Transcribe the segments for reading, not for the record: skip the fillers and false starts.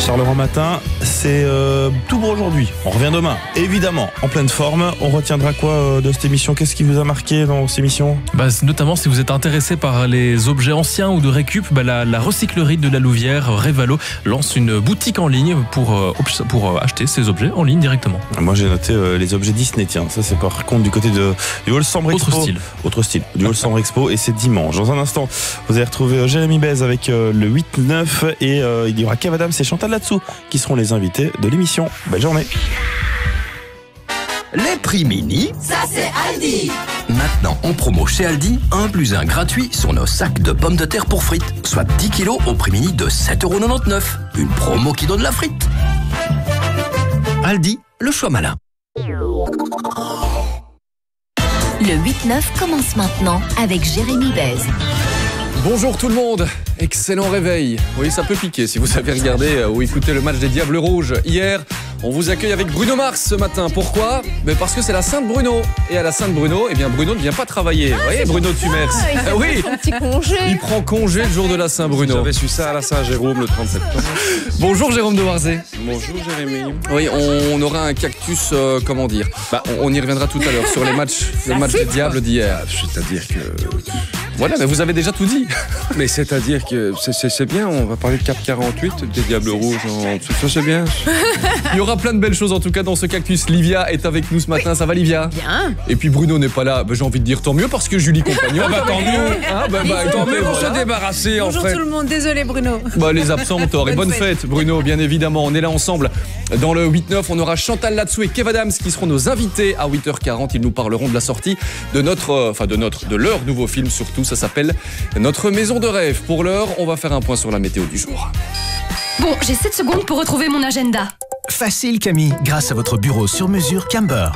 Charleroi Matin, c'est tout pour aujourd'hui. On revient demain, évidemment, en pleine forme. On retiendra quoi de cette émission? Qu'est-ce qui vous a marqué dans cette émission? Notamment si vous êtes intéressé par les objets anciens ou de récup, la recyclerie de la Louvière, Révalo, lance une boutique en ligne pour acheter ces objets en ligne directement. Moi j'ai noté les objets Disney, tiens, ça c'est par contre du côté du Hall Sambre Expo. Autre style, du Hall Sambre Expo, et c'est dimanche. Dans un instant, vous allez retrouver Jérémy Bez avec le 8-9 et il y aura Kev Adams et Chantal Latsou qui seront les invités de l'émission. Belle journée. Les prix mini, ça c'est Aldi. Maintenant en promo chez Aldi, 1 + 1 gratuit sur nos sacs de pommes de terre pour frites, soit 10 kilos au prix mini de 7,99 €. Une promo qui donne la frite. Aldi, le choix malin. Le 8-9 commence maintenant avec Jérémy Bez. Bonjour tout le monde, excellent réveil. Oui, ça peut piquer si vous avez regardé ou écouté le match des Diables Rouges hier. On vous accueille avec Bruno Mars ce matin. Pourquoi ? Parce que c'est la Sainte Bruno. Et à la Sainte Bruno, Bruno ne vient pas travailler. Vous voyez, Bruno de Tumers. Oui, son petit congé. Il prend congé le jour de la Saint Bruno. J'avais su ça à la Saint-Jérôme le 30 septembre. Bonjour Jérôme de Warzé. Bonjour Jérémy. Oui, on aura un cactus, comment dire. On y reviendra tout à l'heure sur les matchs, le match des Diables d'hier. C'est-à-dire que... Voilà, mais vous avez déjà tout dit. Mais c'est-à-dire que c'est bien, on va parler de Cap 48, des Diables Rouges, ça c'est bien. Il y aura plein de belles choses en tout cas dans ce cactus. Livia est avec nous ce matin, oui. Ça va Livia? Bien. Et puis Bruno n'est pas là, j'ai envie de dire tant mieux parce que Julie Compagnon. Tant mieux. Tant mieux pour se débarrasser en fait. Bonjour tout le monde, désolé Bruno. Les absents ont tort. Et bonne fête Bruno, bien évidemment, on est là ensemble. Dans le 8-9, on aura Chantal Latsou et Kev Adams qui seront nos invités à 8h40. Ils nous parleront de la sortie de leur nouveau film surtout. Ça s'appelle Notre Maison de Rêve. Pour l'heure, on va faire un point sur la météo du jour. Bon, j'ai 7 secondes pour retrouver mon agenda. Facile Camille, grâce à votre bureau sur mesure Camber.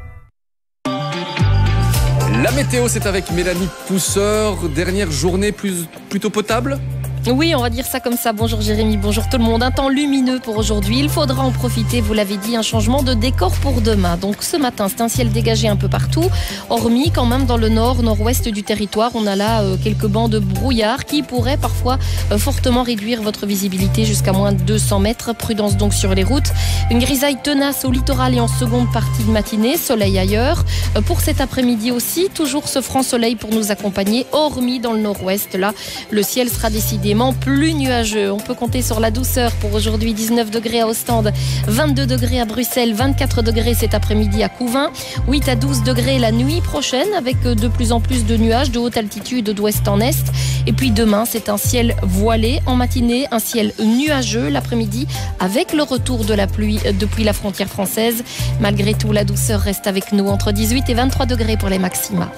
La météo, c'est avec Mélanie Pousseur. Dernière journée plutôt potable ? Oui, on va dire ça comme ça. Bonjour Jérémy, bonjour tout le monde. Un temps lumineux pour aujourd'hui. Il faudra en profiter, vous l'avez dit, un changement de décor pour demain. Donc ce matin, c'est un ciel dégagé un peu partout. Hormis quand même dans le nord-ouest du territoire, on a là quelques bancs de brouillard qui pourraient parfois fortement réduire votre visibilité jusqu'à moins de 200 mètres. Prudence donc sur les routes. Une grisaille tenace au littoral et en seconde partie de matinée. Soleil ailleurs. Pour cet après-midi aussi, toujours ce franc soleil pour nous accompagner. Hormis dans le nord-ouest, là, le ciel sera décidément plus nuageux. On peut compter sur la douceur pour aujourd'hui. 19 degrés à Ostende, 22 degrés à Bruxelles, 24 degrés cet après-midi à Couvain, 8 à 12 degrés la nuit prochaine avec de plus en plus de nuages de haute altitude d'ouest en est. Et puis demain, c'est un ciel voilé en matinée, un ciel nuageux l'après-midi avec le retour de la pluie depuis la frontière française. Malgré tout, la douceur reste avec nous entre 18 et 23 degrés pour les maxima.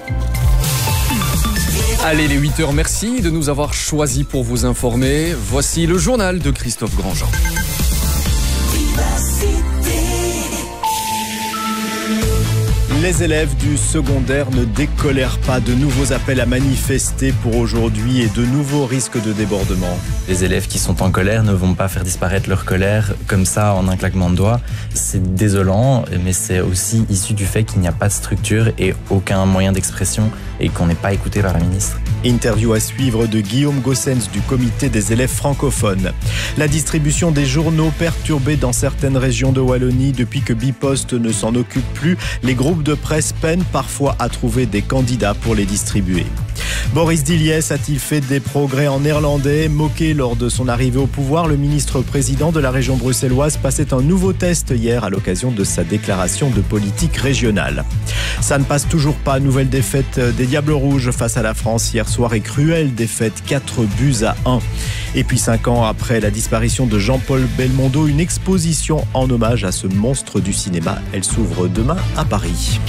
Allez, les 8h, merci de nous avoir choisis pour vous informer. Voici le journal de Christophe Grandjean. Les élèves du secondaire ne décolèrent pas. De nouveaux appels à manifester pour aujourd'hui et de nouveaux risques de débordement. Les élèves qui sont en colère ne vont pas faire disparaître leur colère comme ça en un claquement de doigts. C'est désolant, mais c'est aussi issu du fait qu'il n'y a pas de structure et aucun moyen d'expression et qu'on n'est pas écouté par la ministre. Interview à suivre de Guillaume Gossens du comité des élèves francophones. La distribution des journaux perturbée dans certaines régions de Wallonie depuis que Bipost ne s'en occupe plus. Les groupes de presse peinent parfois à trouver des candidats pour les distribuer. Boris Diliès a-t-il fait des progrès en néerlandais? Moqué lors de son arrivée au pouvoir, le ministre-président de la région bruxelloise passait un nouveau test hier à l'occasion de sa déclaration de politique régionale. Ça ne passe toujours pas. Nouvelle défaite des Diables Rouges face à la France hier soir et cruelle défaite 4-1. Et puis 5 ans après la disparition de Jean-Paul Belmondo, une exposition en hommage à ce monstre du cinéma. Elle s'ouvre demain à Paris.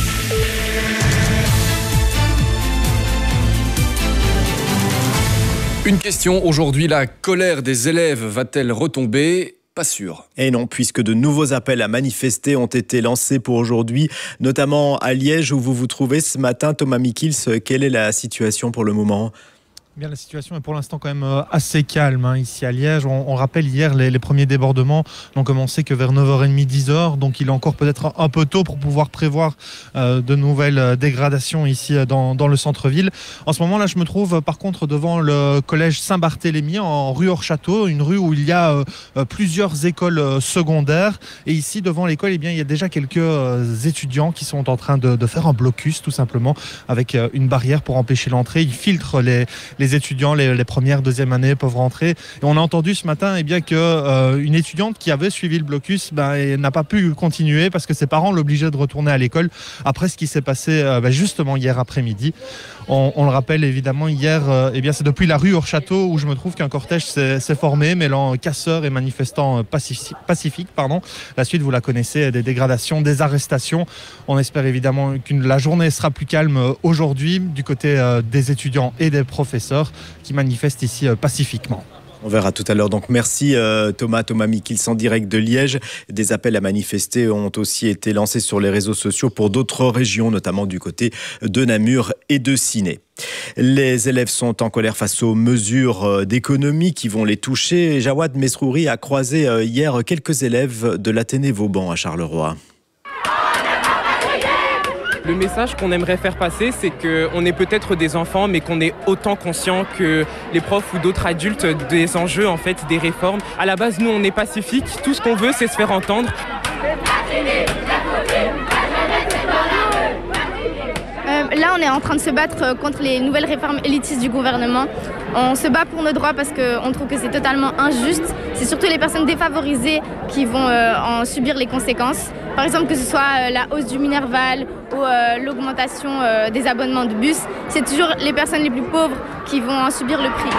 Une question aujourd'hui, la colère des élèves va-t-elle retomber ? Pas sûr. Et non, puisque de nouveaux appels à manifester ont été lancés pour aujourd'hui, notamment à Liège où vous vous trouvez ce matin. Thomas Mikils, quelle est la situation pour le moment ? Bien, la situation est pour l'instant quand même assez calme ici à Liège. On rappelle hier les premiers débordements n'ont commencé que vers 9h30, 10h. Donc il est encore peut-être un peu tôt pour pouvoir prévoir de nouvelles dégradations ici dans le centre-ville. En ce moment là, je me trouve par contre devant le collège Saint-Barthélemy en rue Hors-Château, une rue où il y a plusieurs écoles secondaires. Et ici devant l'école, il y a déjà quelques étudiants qui sont en train de faire un blocus tout simplement avec une barrière pour empêcher l'entrée. Ils filtrent les étudiants, les premières, deuxième années peuvent rentrer. Et on a entendu ce matin que une étudiante qui avait suivi le blocus n'a pas pu continuer parce que ses parents l'obligeaient de retourner à l'école après ce qui s'est passé justement hier après-midi. On le rappelle évidemment, hier, c'est depuis la rue Hors-Château où je me trouve qu'un cortège s'est formé mêlant casseurs et manifestants pacifiques. La suite, vous la connaissez, des dégradations, des arrestations. On espère évidemment que la journée sera plus calme aujourd'hui du côté des étudiants et des professeurs qui manifestent ici pacifiquement. On verra tout à l'heure. Donc merci Thomas Mikils en direct de Liège. Des appels à manifester ont aussi été lancés sur les réseaux sociaux pour d'autres régions, notamment du côté de Namur et de Ciney. Les élèves sont en colère face aux mesures d'économie qui vont les toucher. Jawad Mesrouri a croisé hier quelques élèves de l'Athénée Vauban à Charleroi. Le message qu'on aimerait faire passer, c'est qu'on est peut-être des enfants, mais qu'on est autant conscients que les profs ou d'autres adultes des enjeux, en fait, des réformes. À la base, nous, on est pacifiques. Tout ce qu'on veut, c'est se faire entendre. Là, on est en train de se battre contre les nouvelles réformes élitistes du gouvernement. On se bat pour nos droits parce qu'on trouve que c'est totalement injuste. C'est surtout les personnes défavorisées qui vont en subir les conséquences. Par exemple, que ce soit la hausse du Minerval ou l'augmentation des abonnements de bus, c'est toujours les personnes les plus pauvres qui vont en subir le prix.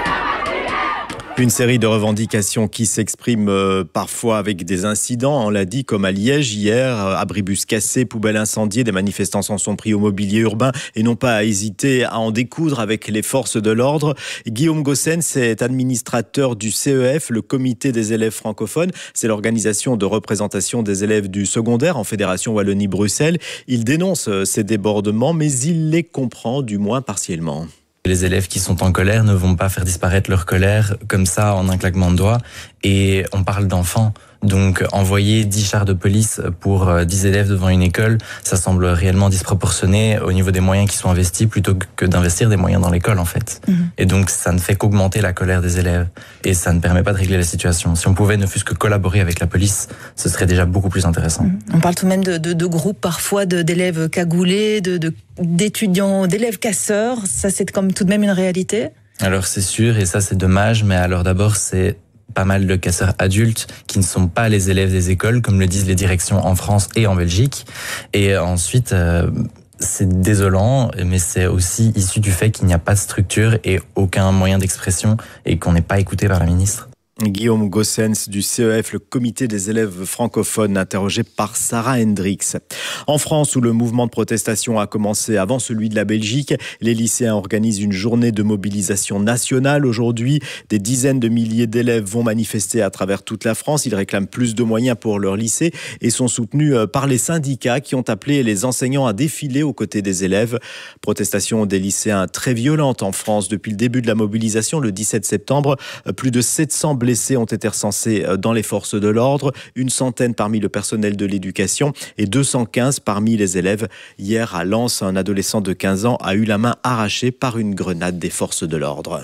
Une série de revendications qui s'expriment parfois avec des incidents, on l'a dit, comme à Liège hier, abribus cassés, poubelles incendiées, des manifestants s'en sont pris au mobilier urbain et n'ont pas hésité à en découdre avec les forces de l'ordre. Guillaume Gossens est administrateur du CEF, le comité des élèves francophones. C'est l'organisation de représentation des élèves du secondaire en Fédération Wallonie-Bruxelles. Il dénonce ces débordements, mais il les comprend du moins partiellement. Les élèves qui sont en colère ne vont pas faire disparaître leur colère comme ça en un claquement de doigts. Et on parle d'enfants. Donc envoyer 10 chars de police pour 10 élèves devant une école, ça semble réellement disproportionné au niveau des moyens qui sont investis plutôt que d'investir des moyens dans l'école en fait. Et donc ça ne fait qu'augmenter la colère des élèves et ça ne permet pas de régler la situation. Si on pouvait ne fût-ce que collaborer avec la police, ce serait déjà beaucoup plus intéressant. On parle tout de même de groupes parfois d'élèves cagoulés, d'étudiants, d'élèves casseurs. Ça c'est comme tout de même une réalité. Alors c'est sûr et ça c'est dommage, mais alors d'abord c'est pas mal de casseurs adultes qui ne sont pas les élèves des écoles, comme le disent les directions en France et en Belgique. Et ensuite, c'est désolant, mais c'est aussi issu du fait qu'il n'y a pas de structure et aucun moyen d'expression et qu'on n'est pas écouté par la ministre. Guillaume Gossens du CEF, le comité des élèves francophones, interrogé par Sarah Hendricks. En France, où le mouvement de protestation a commencé avant celui de la Belgique, les lycéens organisent une journée de mobilisation nationale. Aujourd'hui, des dizaines de milliers d'élèves vont manifester à travers toute la France. Ils réclament plus de moyens pour leur lycée et sont soutenus par les syndicats qui ont appelé les enseignants à défiler aux côtés des élèves. Protestation des lycéens très violente en France. Depuis le début de la mobilisation, le 17 septembre, plus de 700 blessés ont été recensés dans les forces de l'ordre, une centaine parmi le personnel de l'éducation et 215 parmi les élèves. Hier à Lens, un adolescent de 15 ans a eu la main arrachée par une grenade des forces de l'ordre.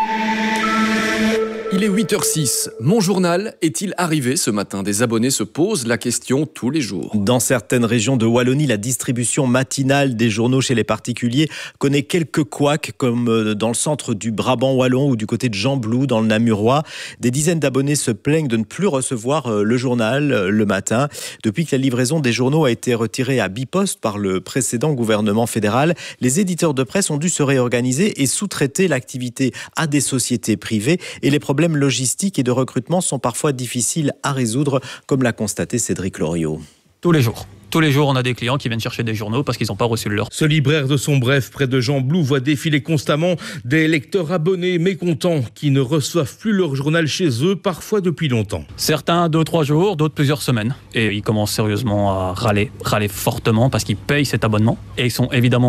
Il est 8h06. Mon journal est-il arrivé ce matin? Des abonnés se posent la question tous les jours. Dans certaines régions de Wallonie, la distribution matinale des journaux chez les particuliers connaît quelques couacs, comme dans le centre du Brabant wallon ou du côté de Gembloux, dans le Namurois. Des dizaines d'abonnés se plaignent de ne plus recevoir le journal le matin. Depuis que la livraison des journaux a été retirée à Bipost par le précédent gouvernement fédéral, les éditeurs de presse ont dû se réorganiser et sous-traiter l'activité à des sociétés privées. Et les problèmes logistiques et de recrutement sont parfois difficiles à résoudre, comme l'a constaté Cédric Loriot. Tous les jours, on a des clients qui viennent chercher des journaux parce qu'ils n'ont pas reçu le leur. Ce libraire de son bref près de Gembloux voit défiler constamment des lecteurs abonnés mécontents qui ne reçoivent plus leur journal chez eux, parfois depuis longtemps. Certains 2-3 jours, d'autres plusieurs semaines. Et ils commencent sérieusement à râler fortement parce qu'ils payent cet abonnement. Et ils sont évidemment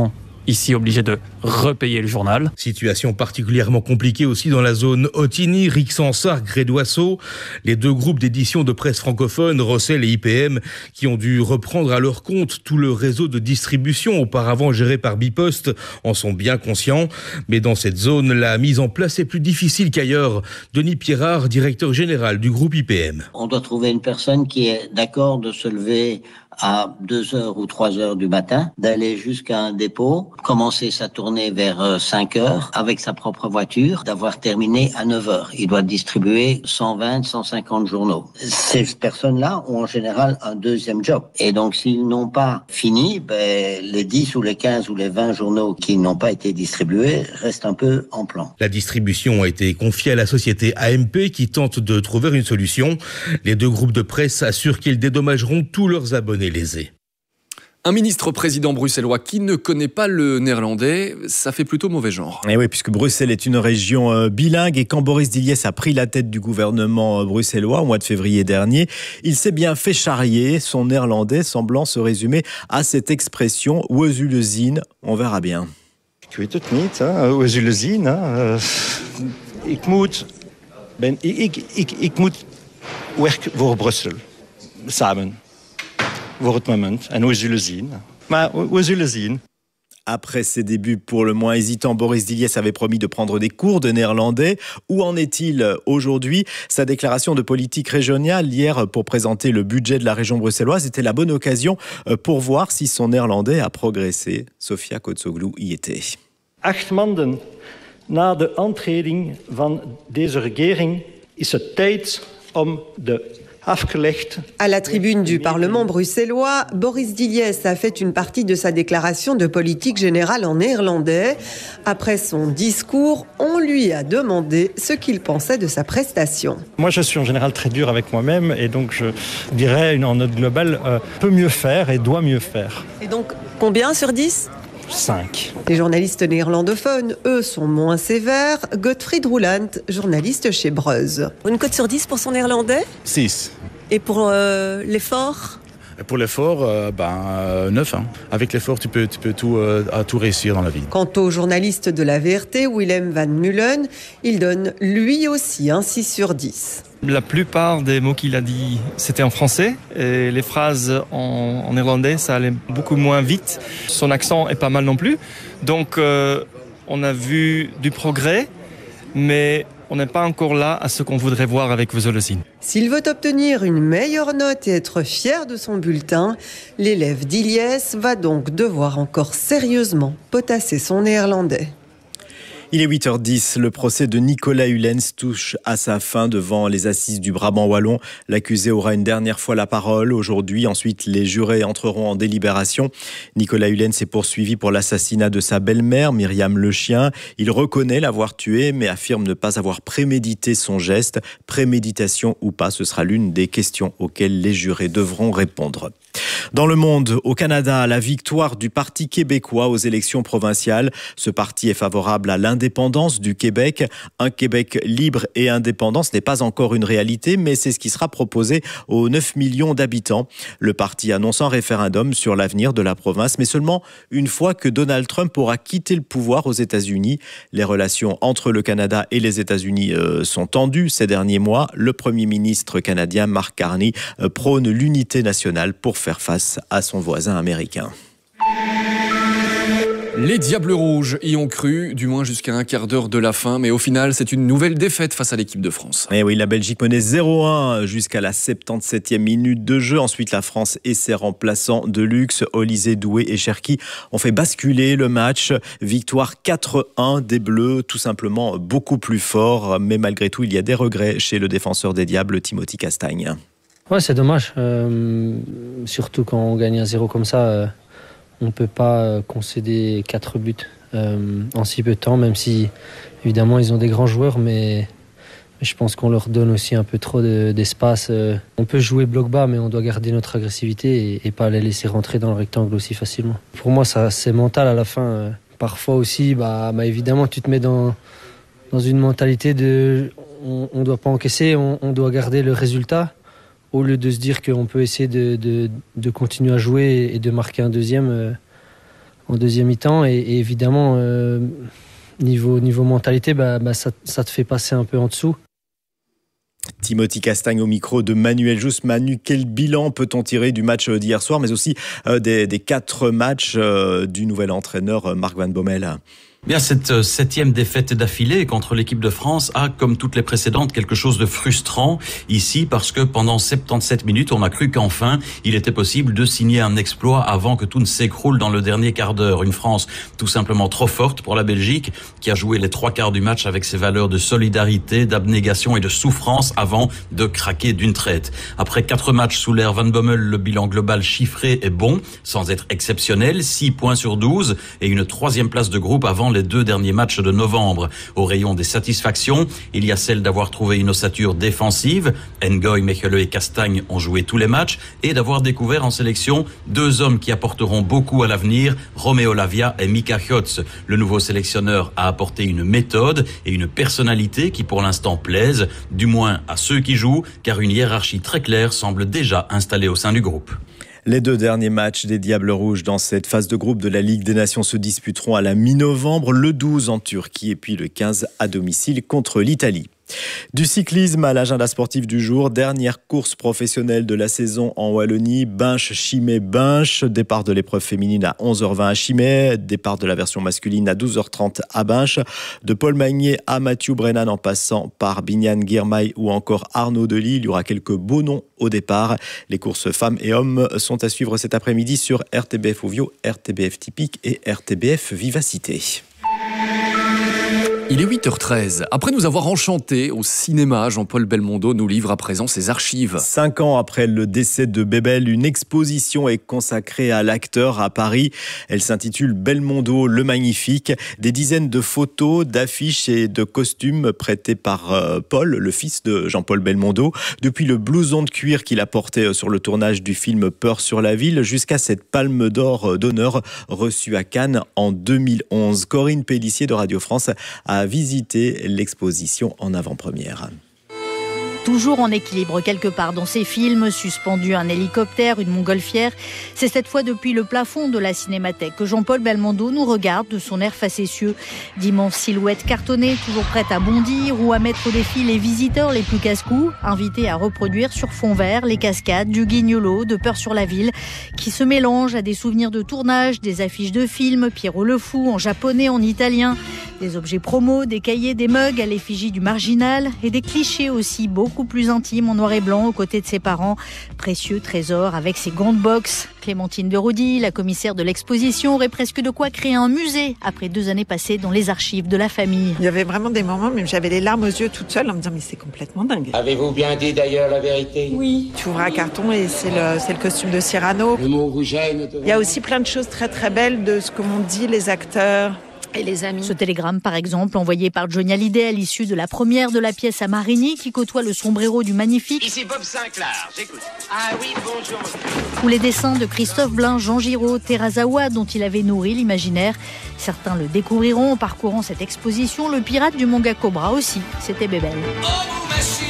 ici obligés de repayer le journal. Situation particulièrement compliquée aussi dans la zone Otigny, Rixensart, Grédoisseau. Les deux groupes d'édition de presse francophone, Rossel et IPM, qui ont dû reprendre à leur compte tout le réseau de distribution auparavant géré par Bipost, en sont bien conscients. Mais dans cette zone, la mise en place est plus difficile qu'ailleurs. Denis Pierrard, directeur général du groupe IPM. On doit trouver une personne qui est d'accord de se lever à 2h ou 3h du matin, d'aller jusqu'à un dépôt, commencer sa tournée vers 5h avec sa propre voiture, d'avoir terminé à 9h. Il doit distribuer 120, 150 journaux. Ces personnes-là ont en général un deuxième job. Et donc s'ils n'ont pas fini, les 10 ou les 15 ou les 20 journaux qui n'ont pas été distribués restent un peu en plan. La distribution a été confiée à la société AMP qui tente de trouver une solution. Les deux groupes de presse assurent qu'ils dédommageront tous leurs abonnés lésés. Un ministre-président bruxellois qui ne connaît pas le néerlandais, ça fait plutôt mauvais genre. Et oui, puisque Bruxelles est une région bilingue et quand Boris Didiès a pris la tête du gouvernement bruxellois au mois de février dernier, il s'est bien fait charrier, son néerlandais semblant se résumer à cette expression « we zullen zien », on verra bien. Ik weet het niet, we zullen zien. Ik moet werken voor Brussel, samen. Voor het moment. En we zullen zien. Maar we zullen zien. Après ses débuts pour le moins hésitants, Boris Didiès avait promis de prendre des cours de néerlandais. Où en est-il aujourd'hui ? Sa déclaration de politique régionale hier pour présenter le budget de la région bruxelloise était la bonne occasion pour voir si son néerlandais a progressé. Sofia Kotsoglou y était. 8 maanden na de aantreding van deze regering is het tijd om de À la tribune du Parlement bruxellois, Boris Didiès a fait une partie de sa déclaration de politique générale en néerlandais. Après son discours, on lui a demandé ce qu'il pensait de sa prestation. Moi, je suis en général très dur avec moi-même et donc je dirais, en note globale, peut mieux faire et doit mieux faire. Et donc, combien sur 10 ? 5. Les journalistes néerlandophones, eux, sont moins sévères. Gottfried Rouland, journaliste chez Breuse. Une cote sur 10 pour son néerlandais ? 6. Et pour l'effort ? Pour l'effort, 9. Avec l'effort, tu peux tout réussir dans la vie. Quant au journaliste de la VRT, Willem van Mullen, il donne lui aussi un 6 sur 10. La plupart des mots qu'il a dit, c'était en français. Et les phrases en néerlandais, ça allait beaucoup moins vite. Son accent est pas mal non plus. Donc, on a vu du progrès, mais on n'est pas encore là à ce qu'on voudrait voir avec We zullen zien. S'il veut obtenir une meilleure note et être fier de son bulletin, l'élève d'Iliès va donc devoir encore sérieusement potasser son néerlandais. Il est 8h10, le procès de Nicolas Hulens touche à sa fin devant les assises du Brabant wallon. L'accusé aura une dernière fois la parole aujourd'hui. Ensuite, les jurés entreront en délibération. Nicolas Hulens est poursuivi pour l'assassinat de sa belle-mère, Myriam Lechien. Il reconnaît l'avoir tué, mais affirme ne pas avoir prémédité son geste. Préméditation ou pas, ce sera l'une des questions auxquelles les jurés devront répondre. Dans le monde, au Canada, la victoire du Parti québécois aux élections provinciales. Ce parti est favorable à l'indépendance du Québec. Un Québec libre et indépendant, ce n'est pas encore une réalité, mais c'est ce qui sera proposé aux 9 millions d'habitants. Le parti annonce un référendum sur l'avenir de la province, mais seulement une fois que Donald Trump aura quitté le pouvoir aux États-Unis. Les relations entre le Canada et les États-Unis sont tendues ces derniers mois. Le Premier ministre canadien Mark Carney prône l'unité nationale pour faire face à son voisin américain. Les Diables Rouges y ont cru, du moins jusqu'à un quart d'heure de la fin, mais au final, c'est une nouvelle défaite face à l'équipe de France. Et oui, la Belgique menait 0-1 jusqu'à la 77e minute de jeu. Ensuite, la France et ses remplaçants de luxe, Olysée, Doué et Cherki, ont fait basculer le match. Victoire 4-1 des Bleus, tout simplement beaucoup plus fort. Mais malgré tout, il y a des regrets chez le défenseur des Diables, Timothy Castagne. Ouais, c'est dommage. Surtout quand on gagne à 0 comme ça. On ne peut pas concéder 4 buts en si peu de temps, même si évidemment ils ont des grands joueurs, mais je pense qu'on leur donne aussi un peu trop d'espace. On peut jouer bloc bas, mais on doit garder notre agressivité et pas les laisser rentrer dans le rectangle aussi facilement. Pour moi, ça, c'est mental à la fin. Parfois aussi, évidemment, tu te mets dans une mentalité de on ne doit pas encaisser, on doit garder le résultat. Au lieu de se dire qu'on peut essayer de continuer à jouer et de marquer un deuxième, en deuxième mi-temps. Et évidemment, niveau mentalité, ça te fait passer un peu en dessous. Timothy Castagne au micro de Manuel Jousse. Manu, quel bilan peut-on tirer du match d'hier soir, mais aussi des 4 matchs du nouvel entraîneur Marc Van Bommel? Bien, cette 7e défaite d'affilée contre l'équipe de France a, comme toutes les précédentes, quelque chose de frustrant ici, parce que pendant 77 minutes, on a cru qu'enfin, il était possible de signer un exploit avant que tout ne s'écroule dans le dernier quart d'heure. Une France tout simplement trop forte pour la Belgique, qui a joué les 3/4 du match avec ses valeurs de solidarité, d'abnégation et de souffrance avant de craquer d'une traite. Après 4 matchs sous l'ère Van Bommel, le bilan global chiffré est bon, sans être exceptionnel, 6 points sur 12 et une 3e place de groupe avant les 2 derniers matchs de novembre. Au rayon des satisfactions, il y a celle d'avoir trouvé une ossature défensive. Ngoy, Mechele et Castagne ont joué tous les matchs et d'avoir découvert en sélection 2 hommes qui apporteront beaucoup à l'avenir, Romeo Lavia et Mika Hjotz. Le nouveau sélectionneur a apporté une méthode et une personnalité qui pour l'instant plaisent, du moins à ceux qui jouent, car une hiérarchie très claire semble déjà installée au sein du groupe. Les 2 derniers matchs des Diables Rouges dans cette phase de groupe de la Ligue des Nations se disputeront à la mi-novembre, le 12 en Turquie et puis le 15 à domicile contre l'Italie. Du cyclisme à l'agenda sportif du jour, dernière course professionnelle de la saison en Wallonie, Binche-Chimay-Binche, départ de l'épreuve féminine à 11h20 à Chimay, départ de la version masculine à 12h30 à Binche, de Paul Magnier à Mathieu Brennan en passant par Bignan Guirmail ou encore Arnaud Delis, il y aura quelques beaux noms au départ. Les courses femmes et hommes sont à suivre cet après-midi sur RTBF Ovio, RTBF Typique et RTBF Vivacité. Il est 8h13. Après nous avoir enchantés au cinéma, Jean-Paul Belmondo nous livre à présent ses archives. 5 ans après le décès de Bébel, une exposition est consacrée à l'acteur à Paris. Elle s'intitule Belmondo le Magnifique. Des dizaines de photos, d'affiches et de costumes prêtés par Paul, le fils de Jean-Paul Belmondo. Depuis le blouson de cuir qu'il a porté sur le tournage du film Peur sur la ville, jusqu'à cette palme d'or d'honneur reçue à Cannes en 2011. Corinne Pélissier de Radio France a visité l'exposition en avant-première. Toujours en équilibre quelque part dans ses films, suspendu un hélicoptère, une montgolfière. C'est cette fois depuis le plafond de la Cinémathèque que Jean-Paul Belmondo nous regarde de son air facétieux. D'immenses silhouettes cartonnées, toujours prêtes à bondir ou à mettre au défi les visiteurs les plus casse-cou, invités à reproduire sur fond vert les cascades du Guignolo, de Peur sur la ville, qui se mélangent à des souvenirs de tournage, des affiches de films, Pierrot le Fou en japonais, en italien, des objets promos, des cahiers, des mugs à l'effigie du marginal et des clichés aussi beaucoup plus intimes en noir et blanc aux côtés de ses parents. Précieux trésor avec ses gants de boxe. Clémentine de Roudy, la commissaire de l'exposition, aurait presque de quoi créer un musée après 2 années passées dans les archives de la famille. Il y avait vraiment des moments, même j'avais les larmes aux yeux toute seule en me disant mais c'est complètement dingue. Avez-vous bien dit d'ailleurs la vérité? Oui. Tu ouvres un carton et c'est le costume de Cyrano. Le mot rouget. Il y a aussi plein de choses très très belles de ce que m'ont dit les acteurs. Et les amis. Ce télégramme, par exemple, envoyé par Johnny Hallyday à l'issue de la première de la pièce à Marigny, qui côtoie le sombrero du Magnifique. Ici Bob Sinclair, j'écoute. Ah oui, bonjour. Ou les dessins de Christophe Blain, Jean Giraud, Terazawa, dont il avait nourri l'imaginaire. Certains le découvriront en parcourant cette exposition. Le pirate du manga Cobra aussi, c'était Bébel. Oh, machine,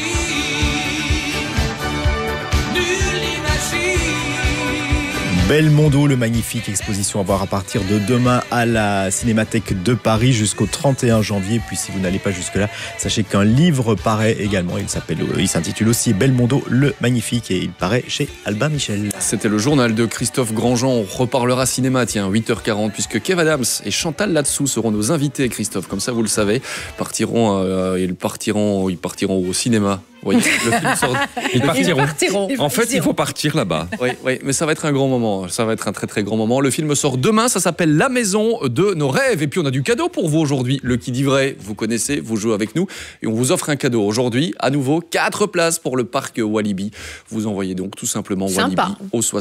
nulle imagine. Belmondo le Magnifique, exposition à voir à partir de demain à la Cinémathèque de Paris jusqu'au 31 janvier. Puis si vous n'allez pas jusque-là, sachez qu'un livre paraît également. Il s'intitule aussi Belmondo le Magnifique et il paraît chez Albin Michel. C'était le journal de Christophe Grandjean. On reparlera cinéma, 8h40, puisque Kev Adams et Chantal Latsou seront nos invités, Christophe. Comme ça, vous le savez, ils partiront au cinéma. Oui, le film sort. Ils partiront. En fait, il faut partir là-bas. Oui, mais ça va être un grand moment. Ça va être un très très grand moment. Le film sort demain. Ça s'appelle La Maison de nos rêves. Et puis on a du cadeau pour vous aujourd'hui. Le Qui dit vrai, vous connaissez, vous jouez avec nous et on vous offre un cadeau aujourd'hui. À nouveau, 4 places pour le parc Walibi. Vous envoyez donc tout simplement Walibi au